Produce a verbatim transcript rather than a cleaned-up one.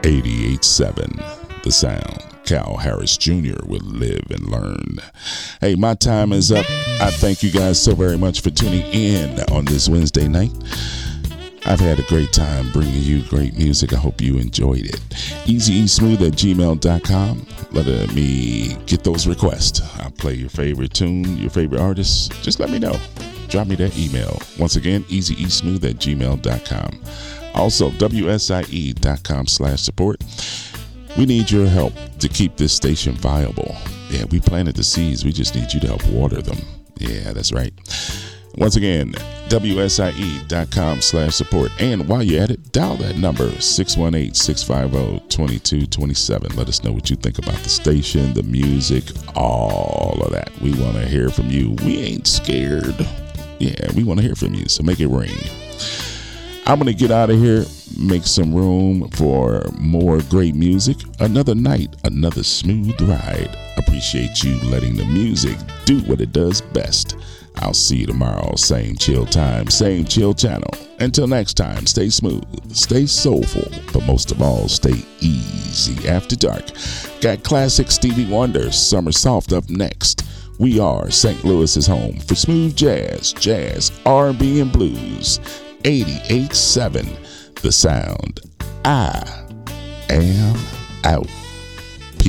eighty-eight point seven The Sound. Cal Harris Junior will live and learn. Hey, my time is up. I thank you guys so very much for tuning in on this Wednesday night. I've had a great time bringing you great music. I hope you enjoyed it. easy e smooth at gmail dot com. Let me get those requests. I'll play your favorite tune, your favorite artist. Just let me know. Drop me that email. Once again, easy e smooth at gmail dot com. Also, w s i e dot com slash support. We need your help to keep this station viable. Yeah, we planted the seeds. We just need you to help water them. Yeah, that's right. Once again, w s i e dot com slash support. And while you're at it, dial that number, six one eight, six five zero, two two two seven. Let us know what you think about the station, the music, all of that. We want to hear from you. We ain't scared. Yeah, we want to hear from you, so make it ring. I'm going to get out of here, make some room for more great music. Another night, another smooth ride. Appreciate you letting the music do what it does best. I'll see you tomorrow, same chill time, same chill channel. Until next time, stay smooth, stay soulful, but most of all, stay easy after dark. Got classic Stevie Wonder, Summer Soft up next. We are Saint Louis's home for smooth jazz, jazz, R and B, and blues. eighty-eight point seven The Sound. I am out.